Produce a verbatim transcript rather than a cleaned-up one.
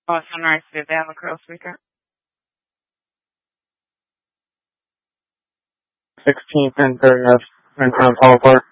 Oh, Sunrise, did they have a girl speaker? sixteenth and thirtieth in Crown Park.